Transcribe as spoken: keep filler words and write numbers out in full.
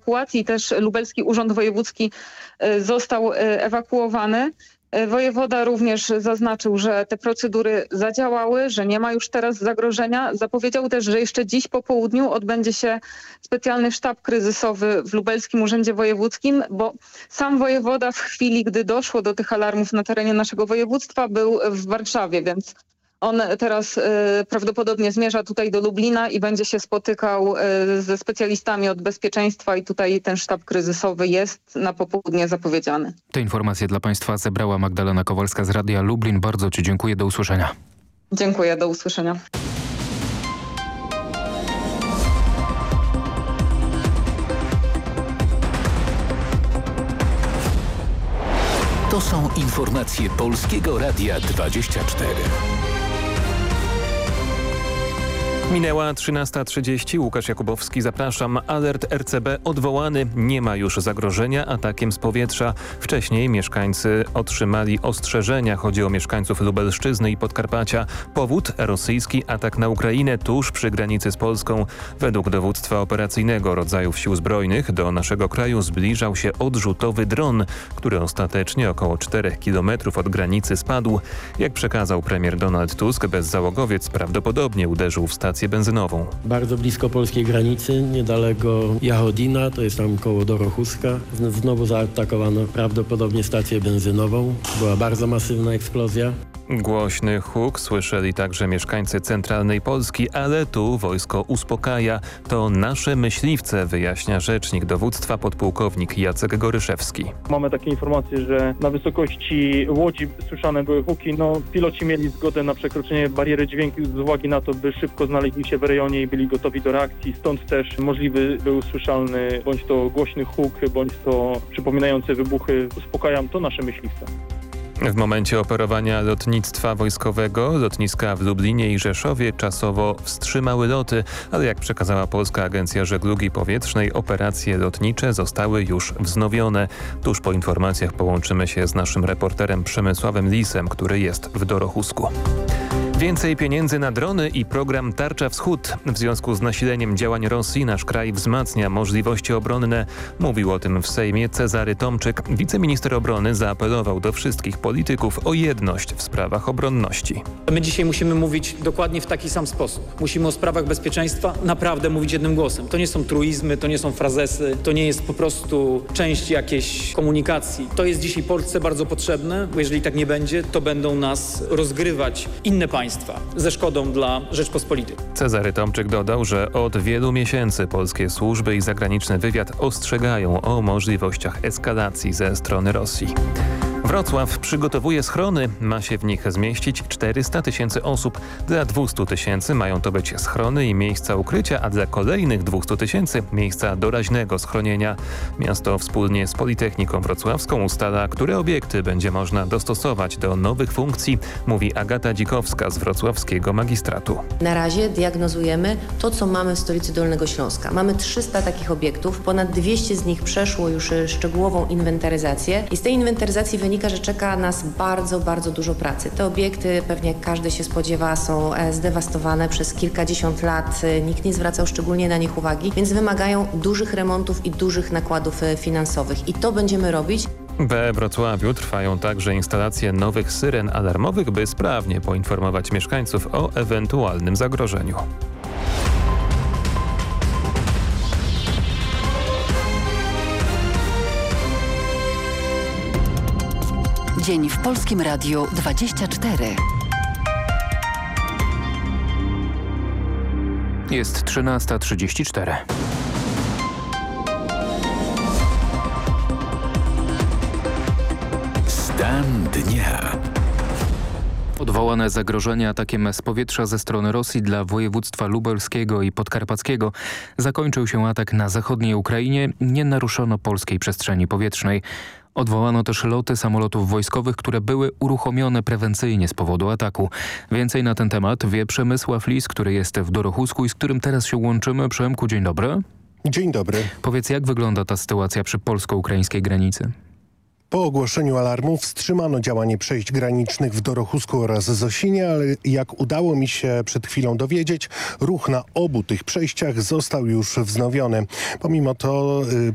ewakuacji. Też Lubelski Urząd Wojewódzki został ewakuowany. Wojewoda również zaznaczył, że te procedury zadziałały, że nie ma już teraz zagrożenia. Zapowiedział też, że jeszcze dziś po południu odbędzie się specjalny sztab kryzysowy w Lubelskim Urzędzie Wojewódzkim, bo sam wojewoda w chwili, gdy doszło do tych alarmów na terenie naszego województwa, był w Warszawie, więc on teraz y, prawdopodobnie zmierza tutaj do Lublina i będzie się spotykał y, ze specjalistami od bezpieczeństwa i tutaj ten sztab kryzysowy jest na popołudnie zapowiedziany. Te informacje dla Państwa zebrała Magdalena Kowalska z Radia Lublin. Bardzo Ci dziękuję. Do usłyszenia. Dziękuję. Do usłyszenia. To są informacje Polskiego Radia dwadzieścia cztery. Minęła trzynasta trzydzieści. Łukasz Jakubowski, zapraszam. Alert R C B odwołany. Nie ma już zagrożenia atakiem z powietrza. Wcześniej mieszkańcy otrzymali ostrzeżenia. Chodzi o mieszkańców Lubelszczyzny i Podkarpacia. Powód? Rosyjski atak na Ukrainę tuż przy granicy z Polską. Według dowództwa operacyjnego rodzajów sił zbrojnych do naszego kraju zbliżał się odrzutowy dron, który ostatecznie około czterech kilometrów od granicy spadł. Jak przekazał premier Donald Tusk, bezzałogowiec prawdopodobnie uderzył w stację benzynową. Bardzo blisko polskiej granicy, niedaleko Jachodina, to jest tam koło Dorochuska. Znowu zaatakowano prawdopodobnie stację benzynową. Była bardzo masywna eksplozja. Głośny huk słyszeli także mieszkańcy centralnej Polski, ale tu wojsko uspokaja. To nasze myśliwce, wyjaśnia rzecznik dowództwa podpułkownik Jacek Goryszewski. Mamy takie informacje, że na wysokości Łodzi słyszane były huki. No, piloci mieli zgodę na przekroczenie bariery dźwięku z uwagi na to, by szybko znaleźli się w rejonie i byli gotowi do reakcji. Stąd też możliwy był słyszalny bądź to głośny huk, bądź to przypominające wybuchy. Uspokajam, to nasze myśliwce. W momencie operowania lotnictwa wojskowego lotniska w Lublinie i Rzeszowie czasowo wstrzymały loty, ale jak przekazała Polska Agencja Żeglugi Powietrznej, operacje lotnicze zostały już wznowione. Tuż po informacjach połączymy się z naszym reporterem Przemysławem Lisem, który jest w Dorochusku. Więcej pieniędzy na drony i program Tarcza Wschód. W związku z nasileniem działań Rosji nasz kraj wzmacnia możliwości obronne. Mówił o tym w Sejmie Cezary Tomczyk. Wiceminister obrony zaapelował do wszystkich polityków o jedność w sprawach obronności. My dzisiaj musimy mówić dokładnie w taki sam sposób. Musimy o sprawach bezpieczeństwa naprawdę mówić jednym głosem. To nie są truizmy, to nie są frazesy, to nie jest po prostu część jakiejś komunikacji. To jest dzisiaj Polsce bardzo potrzebne, bo jeżeli tak nie będzie, to będą nas rozgrywać inne państwa ze szkodą dla Rzeczpospolitej. Cezary Tomczyk dodał, że od wielu miesięcy polskie służby i zagraniczny wywiad ostrzegają o możliwościach eskalacji ze strony Rosji. Wrocław przygotowuje schrony. Ma się w nich zmieścić czterysta tysięcy osób. Dla dwustu tysięcy mają to być schrony i miejsca ukrycia, a dla kolejnych dwustu tysięcy miejsca doraźnego schronienia. Miasto wspólnie z Politechniką Wrocławską ustala, które obiekty będzie można dostosować do nowych funkcji, mówi Agata Dzikowska z wrocławskiego magistratu. Na razie diagnozujemy to, co mamy w stolicy Dolnego Śląska. Mamy trzysta takich obiektów, ponad dwieście z nich przeszło już szczegółową inwentaryzację i z tej inwentaryzacji wynika, że czeka nas bardzo, bardzo dużo pracy. Te obiekty, pewnie jak każdy się spodziewa, są zdewastowane przez kilkadziesiąt lat. Nikt nie zwracał szczególnie na nich uwagi, więc wymagają dużych remontów i dużych nakładów finansowych. I to będziemy robić. We Wrocławiu trwają także instalacje nowych syren alarmowych, by sprawnie poinformować mieszkańców o ewentualnym zagrożeniu. Dzień w Polskim Radiu dwadzieścia cztery. Jest trzynasta trzydzieści cztery. Stan dnia. Odwołane zagrożenie atakiem z powietrza ze strony Rosji dla województwa lubelskiego i podkarpackiego. Zakończył się atak na zachodniej Ukrainie. Nie naruszono polskiej przestrzeni powietrznej. Odwołano też loty samolotów wojskowych, które były uruchomione prewencyjnie z powodu ataku. Więcej na ten temat wie Przemysław Lis, który jest w Dorochusku i z którym teraz się łączymy. Przemku, dzień dobry. Dzień dobry. Powiedz, jak wygląda ta sytuacja przy polsko-ukraińskiej granicy? Po ogłoszeniu alarmu wstrzymano działanie przejść granicznych w Dorochusku oraz Zosinie, ale jak udało mi się przed chwilą dowiedzieć, ruch na obu tych przejściach został już wznowiony. Pomimo to